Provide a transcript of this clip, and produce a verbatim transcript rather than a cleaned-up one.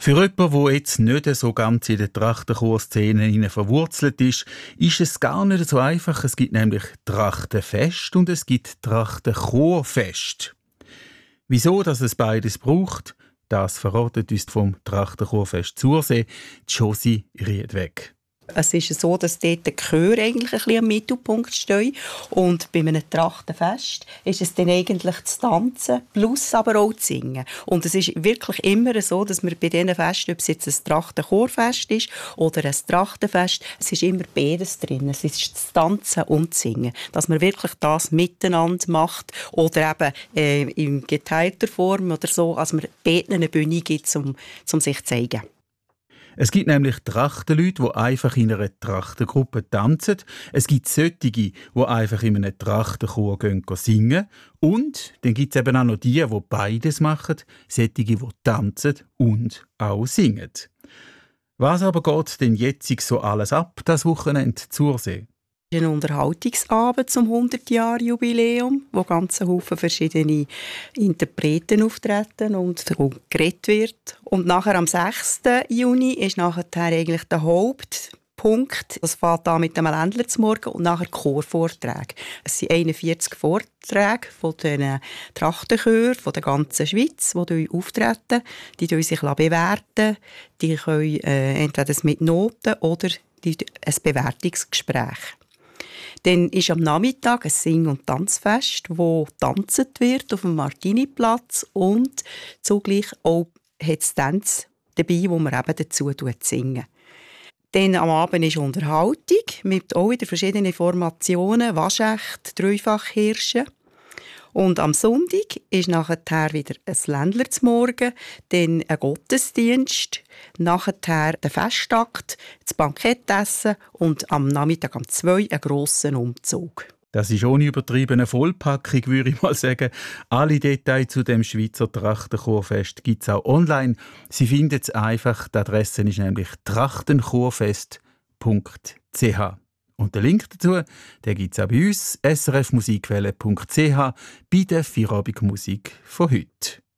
Für jemanden, der jetzt nicht so ganz in der Trachtenchor-Szene verwurzelt ist, ist es gar nicht so einfach. Es gibt nämlich Trachtenfest und es gibt Trachtenchorfest. Wieso, dass es beides braucht, das verratet uns vom Trachtenchorfest Zursee Josi Riedweg. Es ist so, dass dort der Chor eigentlich ein bisschen im Mittelpunkt steht. Und bei einem Trachtenfest ist es dann eigentlich das Tanzen plus aber auch das Singen. Und es ist wirklich immer so, dass wir bei diesen Festen, ob es jetzt ein Trachtenchorfest ist oder ein Trachtenfest, es ist immer beides drin. Es ist das Tanzen und das Singen. Dass man wirklich das miteinander macht oder eben äh, in geteilter Form oder so, als man beiden eine Bühne gibt, um, um sich zu zeigen. Es gibt nämlich Trachtenleute, die einfach in einer Trachtengruppe tanzen. Es gibt solche, die einfach in einem Trachtenchor gehen, gehen singen. Und dann gibt es eben auch noch die, die beides machen. Solche, die tanzen und auch singen. Was aber geht denn jetzt so alles ab, das Wochenende Zursee? Ein Unterhaltungsabend zum hundert-Jahr-Jubiläum, wo ganz Haufen verschiedene Interpreten auftreten und geredet wird. Und nachher am sechsten Juni ist nachher eigentlich der Hauptpunkt. Das fängt an mit dem Ländler zum Morgen und nachher Chorvorträge. Es sind einundvierzig Vorträge von den Trachtenchören von der ganzen Schweiz, die auftreten. Die können sich bewerten. Die können äh, entweder mit Noten oder die, ein Bewertungsgespräch. Dann ist am Nachmittag ein Sing- und Tanzfest, wo tanzt wird auf dem Martiniplatz und zugleich auch hat es Tänze dabei, wo man eben dazu singen. Dann am Abend ist Unterhaltung mit auch wieder verschiedenen Formationen, Waschecht, Dreifachhirsche. Und am Sonntag ist nachher wieder ein Ländler zum Morgen, dann ein Gottesdienst, nachher der Festakt, das Bankettessen und am Nachmittag um zwei einen grossen Umzug. Das ist ohne übertriebene Vollpackung, würde ich mal sagen. Alle Details zu dem Schweizer Trachtenchorfest gibt es auch online. Sie finden es einfach. Die Adresse ist nämlich trachtenchorfest punkt c h. Und den Link dazu gibt es auch bei uns, s r f musikwelle punkt c h, bei der Feierabendmusik von heute.